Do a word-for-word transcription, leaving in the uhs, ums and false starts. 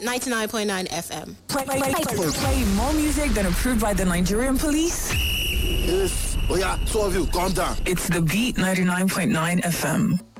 ninety-nine point nine F M. Play, play, play, play, play more music than approved by the Nigerian police. Yes. Oh yeah, two of you, calm down. It's The Beat ninety-nine point nine F M.